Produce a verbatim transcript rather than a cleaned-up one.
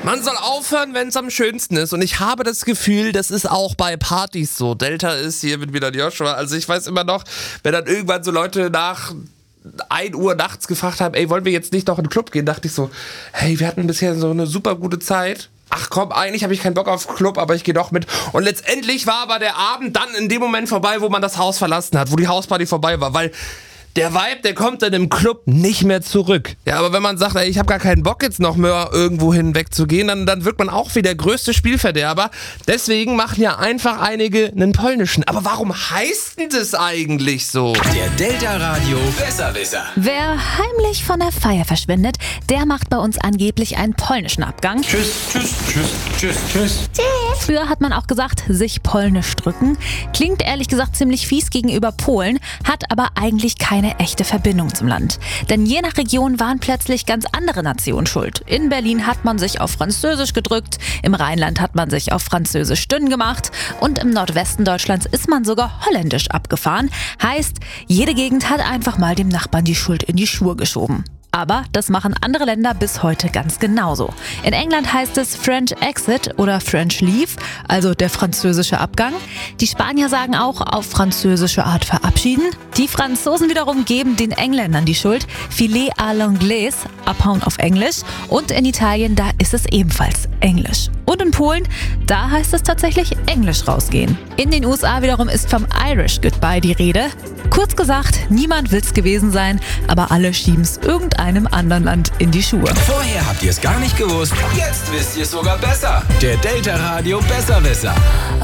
Man soll aufhören, wenn es am schönsten ist. Und ich habe das Gefühl, das ist auch bei Partys so. Delta ist hier mit wieder Joshua. Also ich weiß immer noch, wenn dann irgendwann so Leute nach ein Uhr nachts gefragt haben, ey, wollen wir jetzt nicht noch in den Club gehen? Dachte ich so, hey, wir hatten bisher so eine super gute Zeit. Ach komm, eigentlich habe ich keinen Bock auf Club, aber ich gehe doch mit. Und letztendlich war aber der Abend dann in dem Moment vorbei, wo man das Haus verlassen hat, wo die Hausparty vorbei war, weil der Vibe, der kommt dann im Club nicht mehr zurück. Ja, aber wenn man sagt, ey, ich habe gar keinen Bock jetzt noch mehr irgendwo hinwegzugehen, dann, dann wird man auch wie der größte Spielverderber. Deswegen machen ja einfach einige einen polnischen. Aber warum heißt denn das eigentlich so? Der Delta Radio Besserwisser. Wer heimlich von der Feier verschwindet, der macht bei uns angeblich einen polnischen Abgang. Tschüss, tschüss, tschüss, tschüss, tschüss. Früher hat man auch gesagt, sich polnisch drücken. Klingt ehrlich gesagt ziemlich fies gegenüber Polen, hat aber eigentlich keine echte Verbindung zum Land. Denn je nach Region waren plötzlich ganz andere Nationen schuld. In Berlin hat man sich auf Französisch gedrückt, im Rheinland hat man sich auf Französisch dünn gemacht und im Nordwesten Deutschlands ist man sogar holländisch abgefahren. Heißt, jede Gegend hat einfach mal dem Nachbarn die Schuld in die Schuhe geschoben. Aber das machen andere Länder bis heute ganz genauso. In England heißt es French Exit oder French Leave, also der französische Abgang. Die Spanier sagen auch auf französische Art verabschieden. Die Franzosen wiederum geben den Engländern die Schuld. Filet à l'anglaise, abhauen auf Englisch. Und in Italien, da ist es ebenfalls Englisch. Und in Polen, da heißt es tatsächlich Englisch rausgehen. In den U S A wiederum ist vom Irish Goodbye die Rede. Kurz gesagt, niemand will's gewesen sein, aber alle schieben's irgendeinem anderen Land in die Schuhe. Vorher habt ihr es gar nicht gewusst, jetzt wisst ihr es sogar besser. Der Delta Radio Besserwisser.